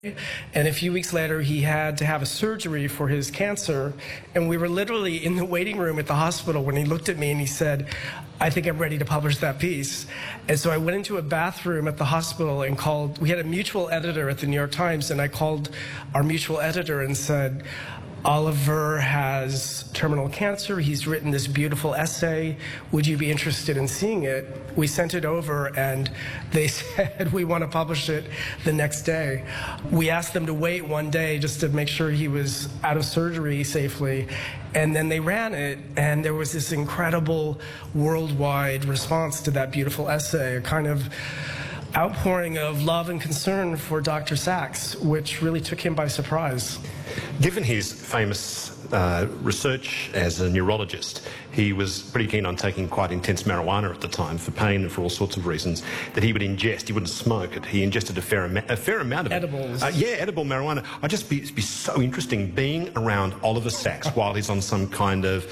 And a few weeks later, he had to have a surgery for his cancer. And we were literally in the waiting room at the hospital when he looked at me and he said, "I think I'm ready to publish that piece." And so I went into a bathroom at the hospital and called, we had a mutual editor at the New York Times, and I called our mutual editor and said, "Oliver has terminal cancer. He's written this beautiful essay. Would you be interested in seeing it?" We sent it over and they said, "We want to publish it the next day." We asked them to wait one day just to make sure he was out of surgery safely. And then they ran it, and there was this incredible worldwide response to that beautiful essay, a kind of outpouring of love and concern for Dr. Sachs, which really took him by surprise. Given his famous research as a neurologist, he was pretty keen on taking quite intense marijuana at the time for pain and for all sorts of reasons that he would ingest. He wouldn't smoke it. He ingested a fair amount of edibles. Yeah, edible marijuana. I'd just be so interesting being around Oliver Sacks while he's on some kind of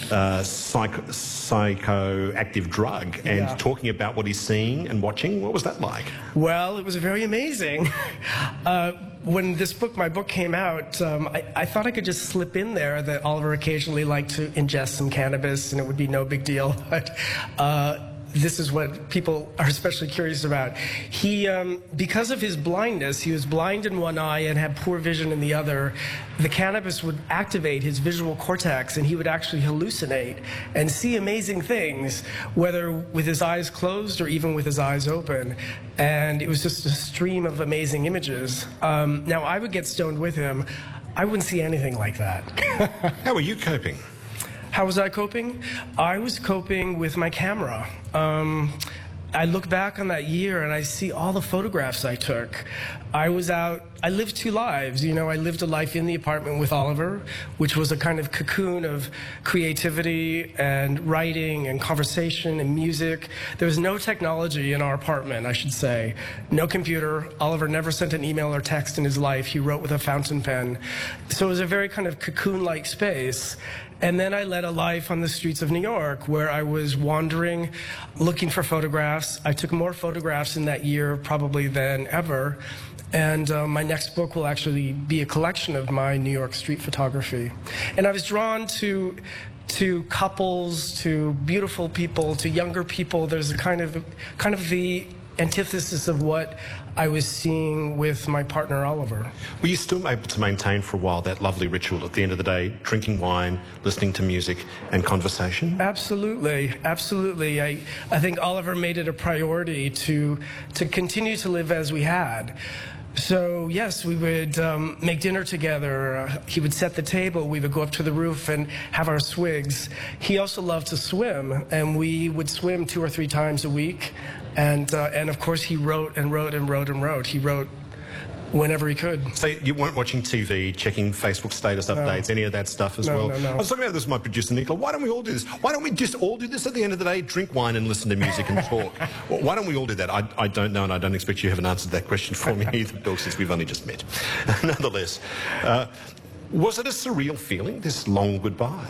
psychoactive drug and talking about what he's seeing and watching. What was that like? Well, it was very amazing. When my book came out, I thought I could just slip in there that Oliver occasionally liked to ingest some cannabis and it would be no big deal. But this is what people are especially curious about. He, because of his blindness, he was blind in one eye and had poor vision in the other. The cannabis would activate his visual cortex and he would actually hallucinate and see amazing things, whether with his eyes closed or even with his eyes open. And it was just a stream of amazing images. Now, I would get stoned with him. I wouldn't see anything like that. How were you coping? How was I coping? I was coping with my camera. I look back on that year and I see all the photographs I took. I was out, I lived two lives. You know, I lived a life in the apartment with Oliver, which was a kind of cocoon of creativity and writing and conversation and music. There was no technology in our apartment, I should say. No computer. Oliver never sent an email or text in his life. He wrote with a fountain pen. So it was a very kind of cocoon-like space. And then I led a life on the streets of New York where I was wandering, looking for photographs. I took more photographs in that year probably than ever. And my next book will actually be a collection of my New York street photography. And I was drawn to couples, to beautiful people, to younger people. There's a kind of the antithesis of what I was seeing with my partner Oliver. Were you still able to maintain for a while that lovely ritual at the end of the day, drinking wine, listening to music and conversation? Absolutely, absolutely. I think Oliver made it a priority to continue to live as we had. So yes, we would make dinner together. He would set the table. We would go up to the roof and have our swigs. He also loved to swim, and we would swim 2 or 3 times a week. And of course, he wrote and wrote and wrote and wrote. He wrote whenever he could. So you weren't watching TV, checking Facebook status updates, any of that stuff as well? No. I was talking about this with my producer, Nicola. Why don't we all do this? Why don't we just all do this at the end of the day? Drink wine and listen to music and talk. Well, why don't we all do that? I don't know, and I don't expect you haven't answered that question for me either, Bill, since we've only just met. Nonetheless, was it a surreal feeling, this long goodbye?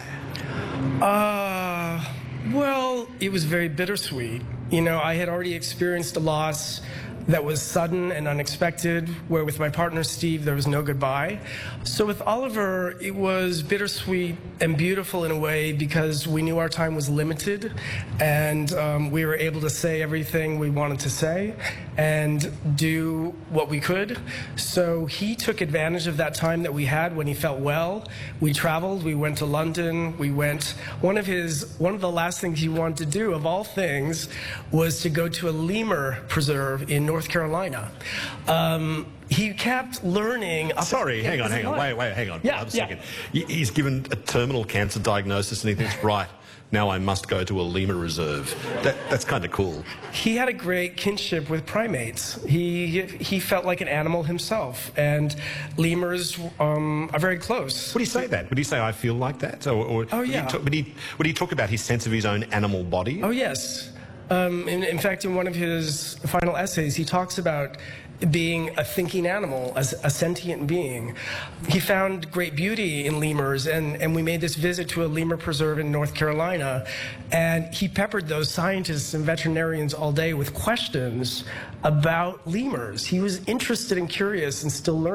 Well, it was very bittersweet. You know, I had already experienced a loss that was sudden and unexpected, where with my partner Steve there was no goodbye. So with Oliver, it was bittersweet and beautiful in a way because we knew our time was limited and we were able to say everything we wanted to say and do what we could. So he took advantage of that time that we had when he felt well. We traveled, we went to London, one of the last things he wanted to do, of all things, was to go to a lemur preserve in North Carolina. He kept learning. Sorry, hang on. Wait, hang on. Yeah, a second. He's given a terminal cancer diagnosis and he thinks, right, now I must go to a lemur reserve. That's kind of cool. He had a great kinship with primates. He felt like an animal himself, and lemurs are very close. Would he say that? Would he say, I feel like that? Or oh, yeah. Would he talk about his sense of his own animal body? Oh, yes. In fact, in one of his final essays, he talks about being a thinking animal, as a sentient being. He found great beauty in lemurs, and we made this visit to a lemur preserve in North Carolina, and he peppered those scientists and veterinarians all day with questions about lemurs. He was interested and curious and still learning.